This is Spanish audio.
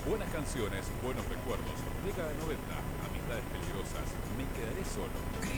Buenas canciones, buenos recuerdos. Década 90, amistades peligrosas. Me quedaré solo.